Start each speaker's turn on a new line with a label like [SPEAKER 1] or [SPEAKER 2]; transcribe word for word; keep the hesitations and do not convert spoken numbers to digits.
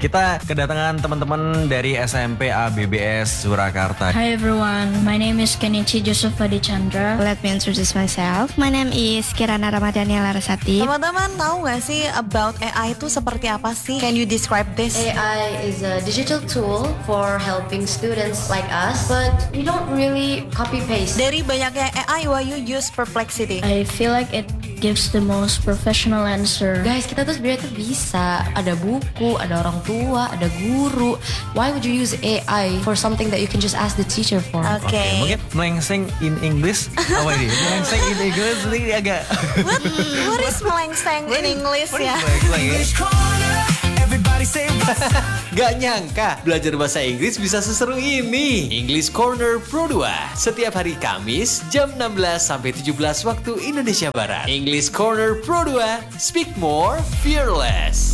[SPEAKER 1] Kita kedatangan teman-teman dari S M P A B B S Surakarta.
[SPEAKER 2] Hi everyone, my name is Kenichi Joseph Adi Chandra.
[SPEAKER 3] Let me introduce myself. My name is Kirana Ramadhani Larasati.
[SPEAKER 4] Teman-teman tahu nggak sih about A I itu seperti apa sih? Can you describe this?
[SPEAKER 5] A I is a digital tool for helping students like us, but we don't really copy paste.
[SPEAKER 4] Dari banyaknya A I, why you use Perplexity?
[SPEAKER 2] I feel like it gives the most professional answer.
[SPEAKER 5] Guys, kita tuh sebenarnya tuh bisa. Ada buku, ada orang tua, ada guru. Why would you use A I for something that you can just ask the teacher for?
[SPEAKER 4] Oke.
[SPEAKER 1] Oke, mungkin melengseng in English. Apa ini? Melengseng in English ini agak.
[SPEAKER 4] What, what is melengseng in English ya?
[SPEAKER 6] Gak nyangka belajar bahasa Inggris bisa seseru ini. English Corner Pro dua setiap hari Kamis jam enam belas sampai tujuh belas waktu Indonesia Barat. English Corner Pro dua, speak more, fearless.